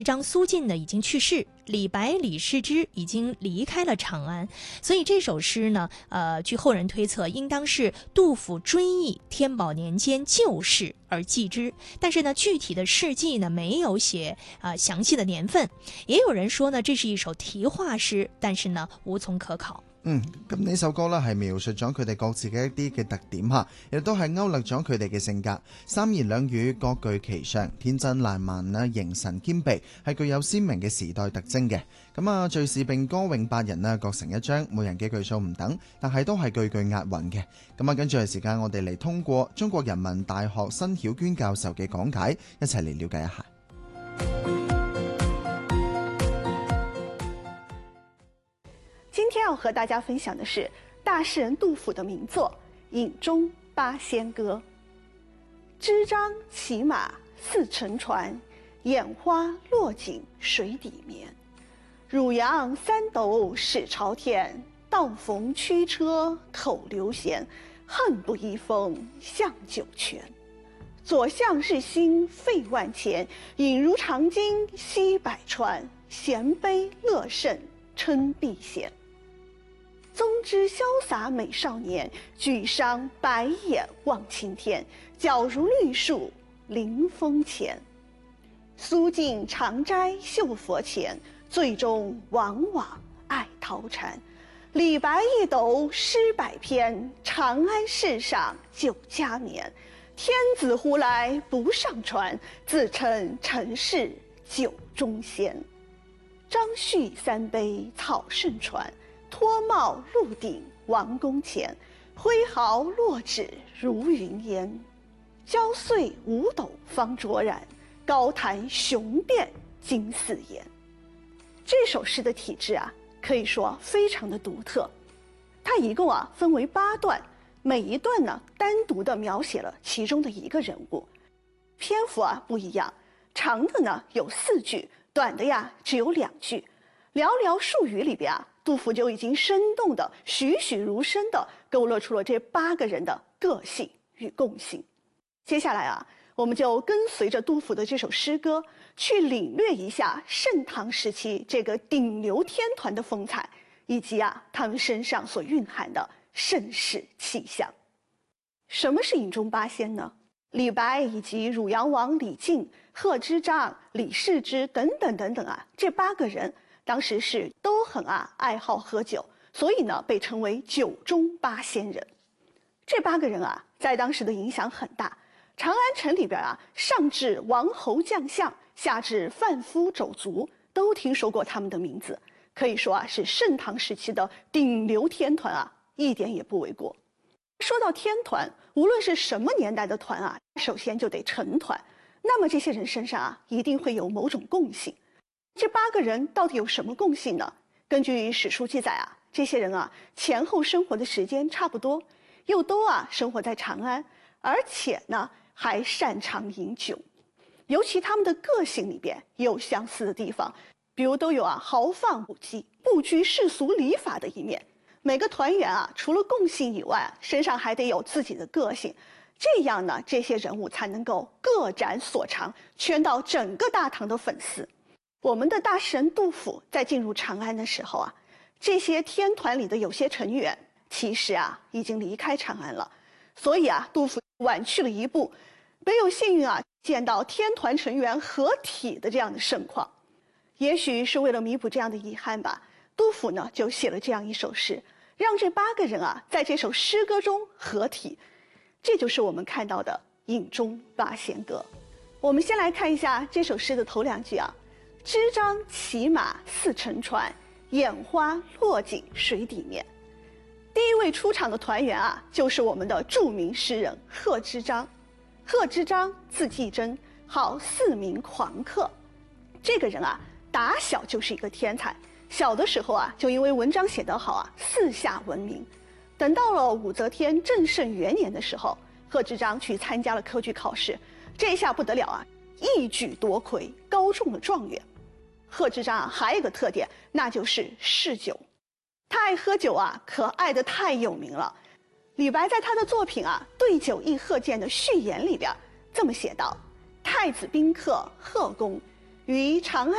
张苏晋呢已经去世，李白、李世之已经离开了长安，所以这首诗呢，据后人推测，应当是杜甫追忆天宝年间旧事而记之。但是呢，具体的事迹呢没有寫詳細的年份。也有人說呢，這是一首題畫詩，但是呢無從可考。 咁呢首歌咧係描述咗佢哋各自嘅一啲嘅特點嚇，亦都係勾勒咗佢哋嘅性格。三言兩語各具其上，天真爛漫啦，形神兼備，係具有鮮明嘅時代特徵嘅。咁敘事並歌詠八人啦，各成一章，每人嘅句數唔等，但係都係句句押韻嘅。跟住嘅時間，我哋嚟通過中國人民大學辛曉娟教授嘅講解，一齊嚟了解一下。 今天要和大家分享的是大诗人杜甫的名作《饮中八仙歌》。支张骑马似乘船，眼花落井水底眠。汝阳三斗始朝天，道逢驱车口流涎。恨不依风向酒泉。左相日兴费万钱，饮如长鲸吸百川。衔杯乐甚称避嫌。宗之潇洒美少年，举觞白眼望青天。皎如绿树临风前。苏晋常斋绣佛前，最终往往爱陶禅。李白一斗诗百篇，长安市上酒家眠。天子呼来不上船，自称尘世酒中仙。张旭三杯草圣传，脱帽鹿鼎王宫前。挥毫落纸如云烟，焦碎五斗方卓然。高谈雄辩惊四言。这首诗的体制可以说非常的独特。它一共分为8段，每一段呢单独的描写了其中的一个人物，篇幅不一样，长的呢有4句，短的只有2句。寥寥数语里边杜甫就已经生动的栩栩如生的勾勒出了这8个人的个性与共性。接下来我们就跟随着杜甫的这首诗歌，去领略一下盛唐时期这个顶流天团的风采，以及他们身上所蕴含的盛世气象。什么是饮中八仙呢？李白以及汝阳王李靖、贺知章、李世之等等等等这8个人当时是都很爱好喝酒，所以呢被称为酒中八仙人。这8个人在当时的影响很大。长安城里边上至王侯将相，下至贩夫走卒，都听说过他们的名字，可以说是盛唐时期的顶流天团一点也不为过。说到天团，无论是什么年代的团首先就得成团，那么这些人身上一定会有某种共性。这8个人到底有什么共性呢？根据史书记载这些人前后生活的时间差不多，又都生活在长安，而且呢还擅长饮酒。尤其他们的个性里边也有相似的地方，比如都有豪放不羁、不拘世俗礼法的一面。每个团员除了共性以外，身上还得有自己的个性，这样呢这些人物才能够各展所长，圈到整个大唐的粉丝。我们的大诗人杜甫在进入长安的时候这些天团里的有些成员其实已经离开长安了，所以杜甫晚去了一步，没有幸运见到天团成员合体的这样的盛况。也许是为了弥补这样的遗憾吧，杜甫呢就写了这样一首诗，让这8个人在这首诗歌中合体。这就是我们看到的《饮中八仙歌》。我们先来看一下这首诗的头2句支张骑马似乘船，眼花落井水底眠。第一位出场的团员就是我们的著名诗人贺知章。贺知章字季真，号4名狂客。这个人打小就是一个天才，小的时候就因为文章写得好四下闻名。等到了武则天正盛元年的时候，贺知章去参加了科举考试，这下不得了一举夺魁，高中了状元。贺知章还有一个特点，那就是嗜酒。他爱喝酒可爱得太有名了。李白在他的作品《对酒忆贺见》的序言里边这么写道：太子宾客贺公， 于长安